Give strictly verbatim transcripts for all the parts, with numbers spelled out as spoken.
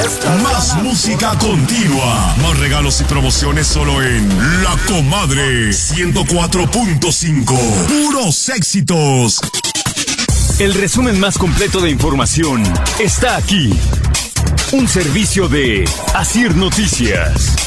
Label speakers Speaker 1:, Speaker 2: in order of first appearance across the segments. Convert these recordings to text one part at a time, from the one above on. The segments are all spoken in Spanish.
Speaker 1: Más música continua. Más regalos y promociones solo en La Comadre ciento cuatro punto cinco. Puros éxitos.
Speaker 2: El resumen más completo de información está aquí. Un servicio de Asir Noticias.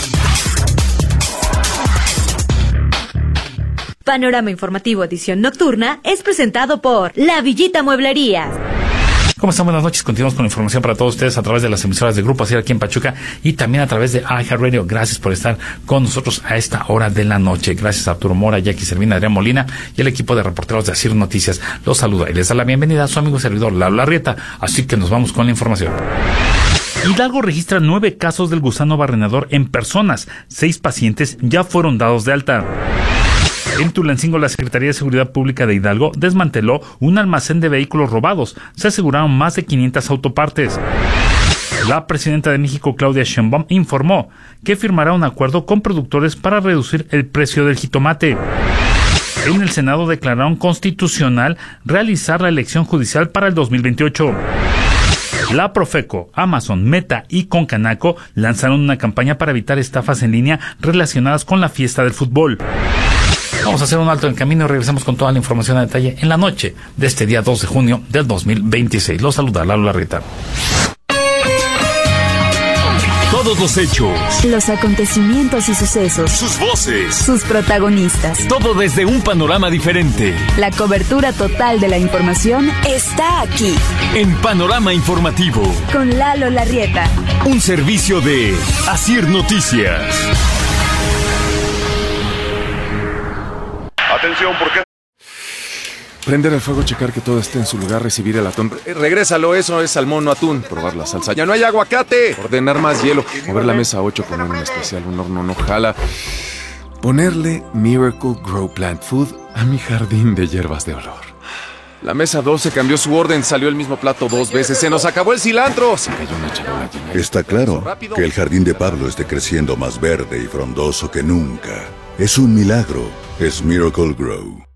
Speaker 3: Panorama Informativo Edición Nocturna es presentado por La Villita Mueblerías.
Speaker 4: ¿Cómo están? Buenas noches. Continuamos con la información para todos ustedes a través de las emisoras de Grupo Asir aquí en Pachuca y también a través de iHeartRadio. Gracias por estar con nosotros a esta hora de la noche. Gracias a Arturo Mora, Jackie Servina, Adrián Molina y el equipo de reporteros de Asir Noticias. Los saluda y les da la bienvenida a su amigo y servidor Lalo Larrieta. Así que nos vamos con la información. Hidalgo registra nueve casos del gusano barrenador en personas. Seis pacientes ya fueron dados de alta. En Tulancingo, la Secretaría de Seguridad Pública de Hidalgo desmanteló un almacén de vehículos robados. Se aseguraron más de quinientas autopartes. La presidenta de México, Claudia Sheinbaum, informó que firmará un acuerdo con productores para reducir el precio del jitomate. En el Senado declararon constitucional realizar la elección judicial para el dos mil veintiocho. La Profeco, Amazon, Meta y Concanaco lanzaron una campaña para evitar estafas en línea relacionadas con la fiesta del fútbol. Vamos a hacer un alto en camino y regresamos con toda la información a detalle en la noche de este día dos de junio del dos mil veintiséis. Los saluda Lalo Larrieta.
Speaker 2: Todos los hechos,
Speaker 5: los acontecimientos y sucesos,
Speaker 2: sus voces,
Speaker 5: sus protagonistas.
Speaker 2: Todo desde un panorama diferente.
Speaker 5: La cobertura total de la información está aquí.
Speaker 2: En Panorama Informativo.
Speaker 5: Con Lalo Larrieta.
Speaker 2: Un servicio de Asir Noticias.
Speaker 6: Atención, porque...
Speaker 7: Prender el fuego, checar que todo esté en su lugar, recibir el atún. Eh, regrésalo, eso es salmón, no atún. Probar la salsa. ¡Ya no hay aguacate! Ordenar más hielo. Mover la mesa ocho, poner un especial, un horno no jala. Ponerle Miracle Grow Plant Food a mi jardín de hierbas de olor. La mesa doce cambió su orden, salió el mismo plato dos veces. ¡Se nos acabó el cilantro! Se cayó una charola llena.
Speaker 8: Está claro que el jardín de Pablo esté creciendo más verde y frondoso que nunca. Es un milagro. Es Miracle Grow.